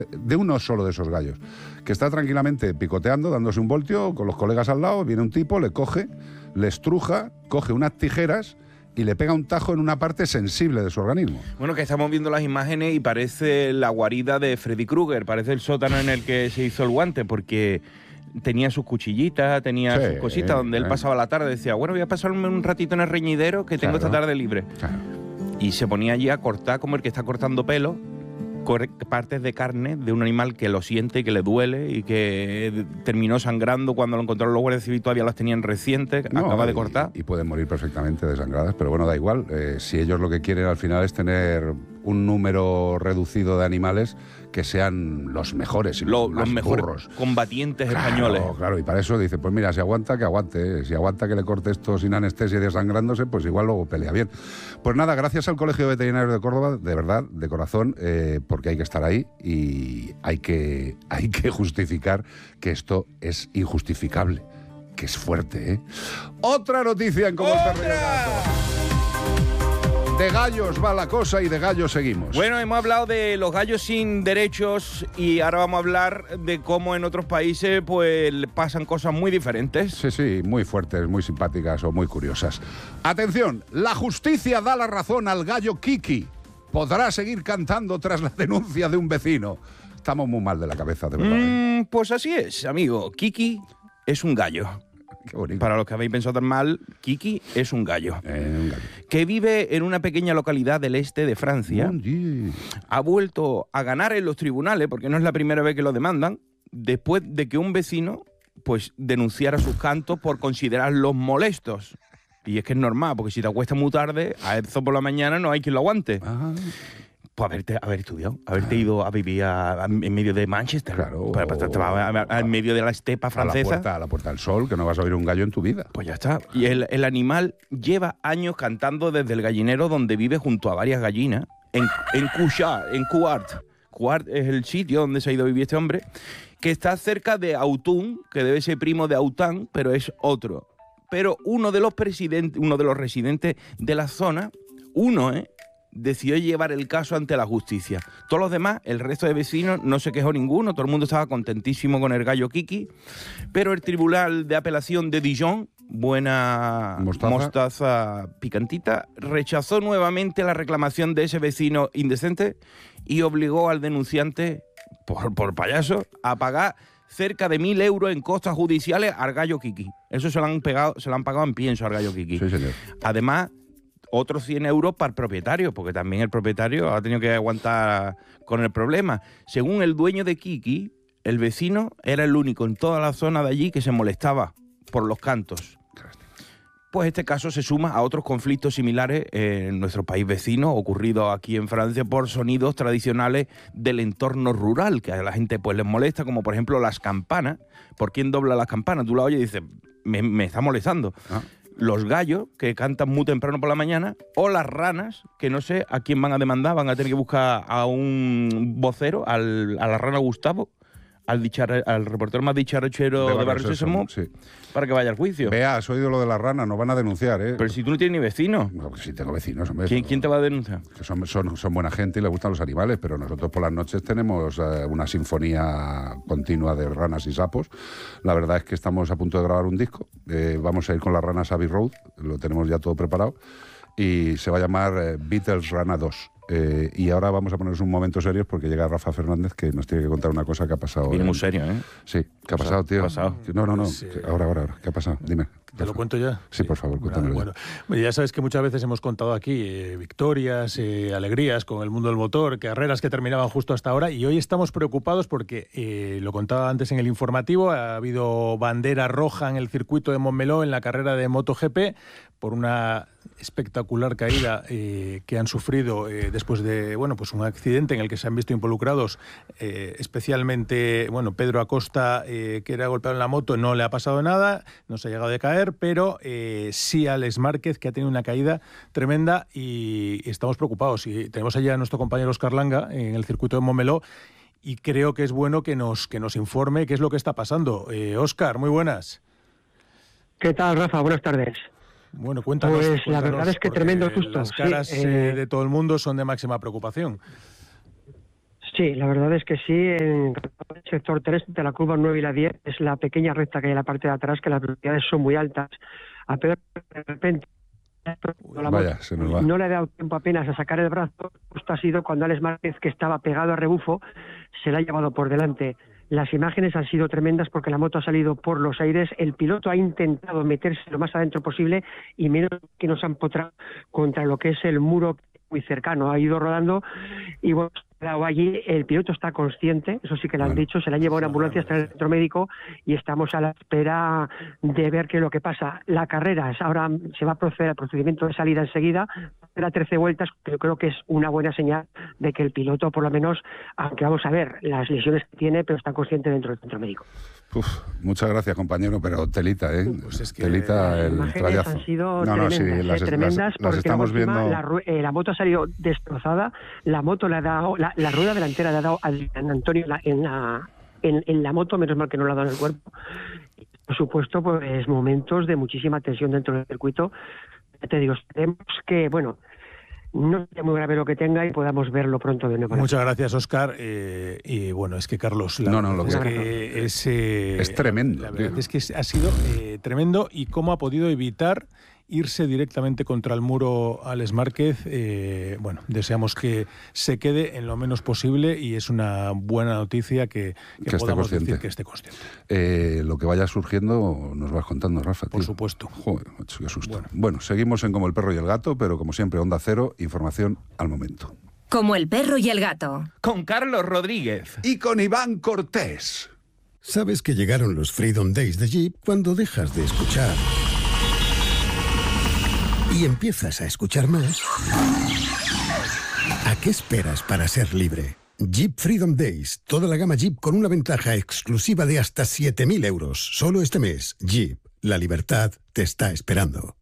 de uno solo de esos gallos, que está tranquilamente picoteando, dándose un voltio con los colegas al lado, viene un tipo, le coge, le estruja, coge unas tijeras y le pega un tajo en una parte sensible de su organismo. Bueno, que estamos viendo las imágenes y parece la guarida de Freddy Krueger, parece el sótano en el que se hizo el guante, porque tenía sus cuchillitas, tenía sus cositas, donde él pasaba la tarde, decía, bueno, voy a pasarme un ratito en el reñidero que tengo esta tarde libre. Claro. Y se ponía allí a cortar como el que está cortando pelo, partes de carne de un animal que lo siente y que le duele y que terminó sangrando cuando lo encontraron los guardias civiles, todavía las tenían recientes, acaba de cortar. Y pueden morir perfectamente desangradas, pero bueno, da igual. Si ellos lo que quieren al final es tener un número reducido de animales que sean los mejores y los mejores burros, combatientes españoles. Claro, y para eso dice, pues mira, si aguanta, que aguante. Si aguanta que le corte esto sin anestesia y desangrándose, pues igual luego pelea bien. Pues nada, gracias al Colegio de Veterinarios de Córdoba, de verdad, de corazón, porque hay que estar ahí y hay que justificar que esto es injustificable, que es fuerte, ¿eh? Otra noticia en Como el Perro y el Gato. De gallos va la cosa y de gallos seguimos. Bueno, hemos hablado de los gallos sin derechos y ahora vamos a hablar de cómo en otros países pues pasan cosas muy diferentes. Sí, muy fuertes, muy simpáticas o muy curiosas. Atención, la justicia da la razón al gallo Kiki. Podrá seguir cantando tras la denuncia de un vecino. Estamos muy mal de la cabeza, de verdad. Pues así es, amigo. Kiki es un gallo. Qué bonito. Para los que habéis pensado tan mal, Kiki es un gallo. Que vive en una pequeña localidad del este de Francia. Ha vuelto a ganar en los tribunales, porque no es la primera vez que lo demandan, después de que un vecino pues denunciara sus cantos por considerarlos molestos. Y es que es normal, porque si te acuestas muy tarde, a eso por la mañana no hay quien lo aguante. Ajá. Pues haber estudiado, haberte ido a vivir en medio de Manchester. Claro. En medio de la estepa francesa. A la puerta del sol, que no vas a oír un gallo en tu vida. Pues ya está. Y el animal lleva años cantando desde el gallinero donde vive junto a varias gallinas, en Cuart. Cuart es el sitio donde se ha ido a vivir este hombre, que está cerca de Autun, que debe ser primo de Autun, pero es otro. Pero uno de los residentes de la zona, decidió llevar el caso ante la justicia. Todos los demás, el resto de vecinos, no se quejó ninguno, todo el mundo estaba contentísimo con el gallo Kiki, pero el Tribunal de Apelación de Dijon, buena mostaza picantita, rechazó nuevamente la reclamación de ese vecino indecente y obligó al denunciante, por payaso, a pagar cerca de 1.000 euros en costas judiciales al gallo Kiki. Eso se lo han pagado en pienso al gallo Kiki. Sí, señor. Además, otros 100 euros para el propietario, porque también el propietario ha tenido que aguantar con el problema. Según el dueño de Kiki, el vecino era el único en toda la zona de allí que se molestaba por los cantos. Pues este caso se suma a otros conflictos similares en nuestro país vecino, ocurridos aquí en Francia por sonidos tradicionales del entorno rural, que a la gente pues les molesta, como por ejemplo las campanas. ¿Por quién dobla las campanas? Tú la oyes y dices, me está molestando. Los gallos, que cantan muy temprano por la mañana, o las ranas, que no sé a quién van a demandar, van a tener que buscar a un vocero, a la rana Gustavo, al reportero más dicharachero de Barrio Sésamo, para que vaya al juicio. Vea, has oído lo de las ranas, nos van a denunciar, ¿eh? Pero si tú no tienes ni vecino. No, pues sí tengo vecinos, hombre. ¿Quién te va a denunciar? Que son buena gente y les gustan los animales, pero nosotros por las noches tenemos una sinfonía continua de ranas y sapos. La verdad es que estamos a punto de grabar un disco. Vamos a ir con las ranas Abbey Road, lo tenemos ya todo preparado, y se va a llamar Beatles Rana 2. Y ahora vamos a ponernos un momento serios porque llega Rafa Fernández, que nos tiene que contar una cosa que ha pasado. Viene muy serio, ¿eh? Sí, ¿qué ha pasado, tío? ¿Qué ha pasado? No. Sí. Ahora. ¿Qué ha pasado? Dime. ¿Te lo cuento ya? Sí, por favor, cuéntamelo. Bueno, ya sabes que muchas veces hemos contado aquí victorias, alegrías con el mundo del motor, carreras que terminaban justo hasta ahora, y hoy estamos preocupados porque, lo contaba antes en el informativo, ha habido bandera roja en el circuito de Montmeló en la carrera de MotoGP por una espectacular caída que han sufrido después de un accidente en el que se han visto involucrados especialmente Pedro Acosta, que era golpeado en la moto, no le ha pasado nada, no se ha llegado a caer, pero sí Alex Márquez, que ha tenido una caída tremenda, y estamos preocupados. Y tenemos allá a nuestro compañero Óscar Langa en el circuito de Montmeló, y creo que es bueno que nos informe qué es lo que está pasando. Óscar, muy buenas. ¿Qué tal, Rafa? Buenas tardes. Bueno, cuéntanos. Pues la verdad es que tremendo susto. Las caras de todo el mundo son de máxima preocupación. Sí, la verdad es que sí. En el sector 3, de la curva 9 y la 10, es la pequeña recta que hay en la parte de atrás, que las velocidades son muy altas. A Pedro, de repente, Vaya, se nos va. no le ha dado tiempo apenas a sacar el brazo. Justo ha sido cuando Alex Márquez, que estaba pegado a rebufo, se la ha llevado por delante. Las imágenes han sido tremendas porque la moto ha salido por los aires, el piloto ha intentado meterse lo más adentro posible y menos que nos han empotrado contra lo que es el muro muy cercano. Ha ido rodando y bueno, allí el piloto está consciente, eso sí que lo han dicho, se le han llevado una ambulancia hasta el centro médico y estamos a la espera de ver qué es lo que pasa. La carrera, ahora se va a proceder al procedimiento de salida enseguida, será 13 vueltas, pero creo que es una buena señal de que el piloto, por lo menos, aunque vamos a ver las lesiones que tiene, pero está consciente dentro del centro médico. Muchas gracias, compañero, pero telita, ¿eh? Pues es que telita el trayazo. Han sido tremendas las estamos viendo. La moto ha salido destrozada, la moto le ha dado, la rueda delantera le ha dado a Antonio en la moto, menos mal que no le ha dado en el cuerpo. Por supuesto, pues momentos de muchísima tensión dentro del circuito. Ya te digo, esperemos que, bueno, no sea muy grave lo que tenga y podamos verlo pronto de nuevo. Muchas gracias, Óscar. Y bueno, es que Carlos, es tremendo. La verdad es que ha sido tremendo y cómo ha podido evitar irse directamente contra el muro Alex Márquez. Bueno, deseamos que se quede en lo menos posible y es una buena noticia que podamos decir que esté consciente. Lo que vaya surgiendo nos vas contando, Rafa. Por supuesto. Joder, macho, qué susto. Bueno, seguimos en Como el perro y el gato, pero como siempre, Onda Cero, información al momento. Como el perro y el gato. Con Carlos Rodríguez. Y con Iván Cortés. Sabes que llegaron los Freedom Days de Jeep cuando dejas de escuchar y empiezas a escuchar más. ¿A qué esperas para ser libre? Jeep Freedom Days. Toda la gama Jeep con una ventaja exclusiva de hasta 7.000 euros. Solo este mes. Jeep. La libertad te está esperando.